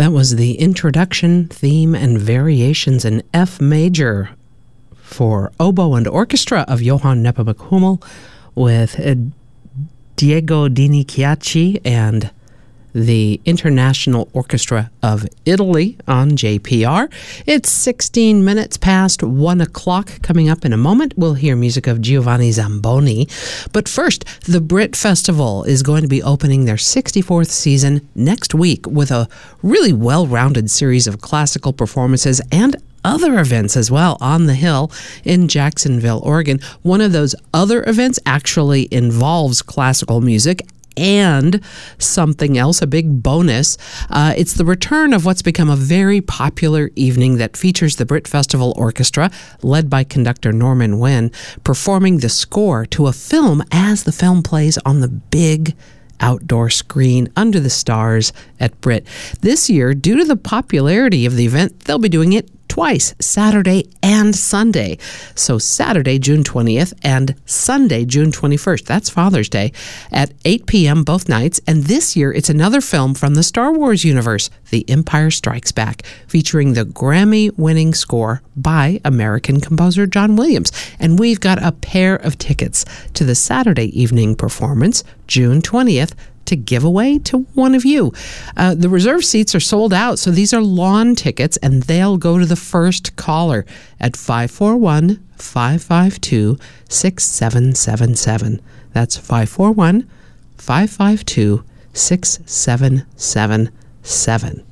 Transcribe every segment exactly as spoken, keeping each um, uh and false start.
That was the introduction, theme, and variations in F major for oboe and orchestra of Johann Nepomuk Hummel with Diego Dini Chiacci and the International Orchestra of Italy on J P R. It's sixteen minutes past one o'clock. Coming up in a moment, we'll hear music of Giovanni Zamboni. But first, the Brit Festival is going to be opening their sixty-fourth season next week with a really well-rounded series of classical performances and other events as well on the Hill in Jacksonville, Oregon. One of those other events actually involves classical music and something else, a big bonus. Uh, it's the return of what's become a very popular evening that features the Brit Festival Orchestra, led by conductor Norman Wen, performing the score to a film as the film plays on the big outdoor screen under the stars at Brit. This year, due to the popularity of the event, they'll be doing it twice, Saturday and Sunday. So Saturday, June twentieth, and Sunday, June twenty-first. That's Father's Day at eight p.m. both nights. And this year, it's another film from the Star Wars universe, The Empire Strikes Back, featuring the Grammy-winning score by American composer John Williams. And we've got a pair of tickets to the Saturday evening performance, June twentieth, to give away to one of you. Uh, the reserve seats are sold out, so these are lawn tickets, and they'll go to the first caller at five four one, five five two, six seven seven seven. That's five four one, five five two, six seven seven seven.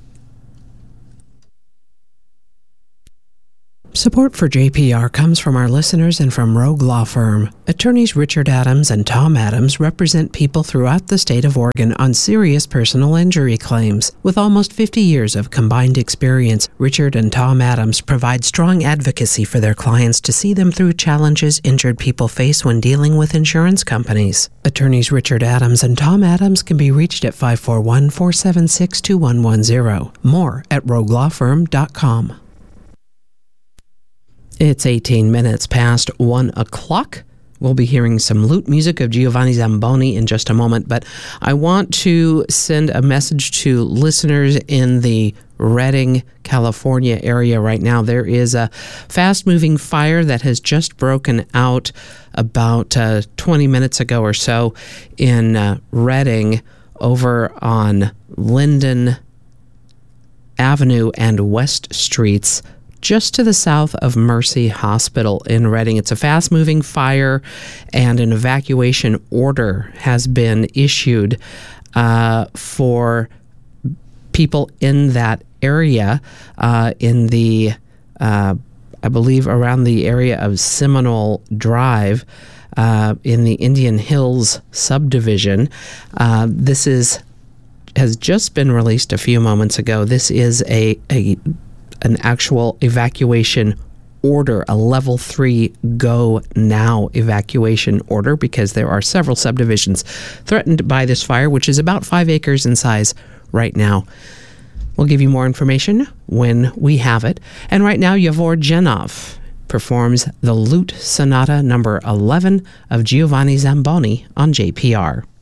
Support for J P R comes from our listeners and from Rogue Law Firm. Attorneys Richard Adams and Tom Adams represent people throughout the state of Oregon on serious personal injury claims. With almost fifty years of combined experience, Richard and Tom Adams provide strong advocacy for their clients to see them through challenges injured people face when dealing with insurance companies. Attorneys Richard Adams and Tom Adams can be reached at five four one, four seven six, two one one zero. More at rogue law firm dot com. It's eighteen minutes past one o'clock. We'll be hearing some lute music of Giovanni Zamboni in just a moment, but I want to send a message to listeners in the Redding, California area right now. There is a fast-moving fire that has just broken out about uh, twenty minutes ago or so in uh, Redding over on Linden Avenue and West Streets, just to the south of Mercy Hospital in Redding. It's a fast-moving fire, and an evacuation order has been issued uh, for people in that area, uh, in the, uh, I believe, around the area of Seminole Drive, uh, in the Indian Hills subdivision. Uh, this is has just been released a few moments ago. This is a a an actual evacuation order, a level three go now evacuation order, because there are several subdivisions threatened by this fire, which is about five acres in size right now. We'll give you more information when we have it. And right now, Yavor Genov performs the Lute Sonata number eleven of Giovanni Zamboni on J P R.